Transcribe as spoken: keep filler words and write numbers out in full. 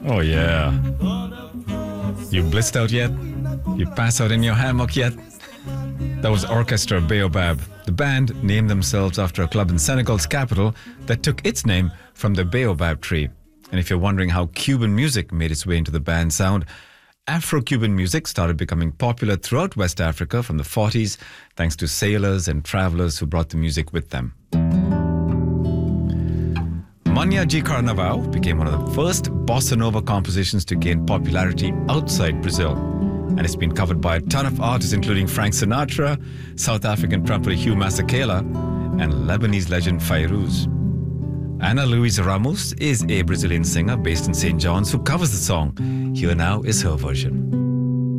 Oh, yeah. You blissed out yet? You pass out in your hammock yet? That was Orchestra Baobab. The band named themselves after a club in Senegal's capital that took its name from the baobab tree. And if you're wondering how Cuban music made its way into the band's sound, Afro-Cuban music started becoming popular throughout West Africa from the forties, thanks to sailors and travelers who brought the music with them. Mania de Carnaval became one of the first bossa nova compositions to gain popularity outside Brazil. And it's been covered by a ton of artists including Frank Sinatra, South African trumpeter Hugh Masekela, and Lebanese legend Fairuz. Ana Luisa Ramos is a Brazilian singer based in Saint John's who covers the song. Here now is her version.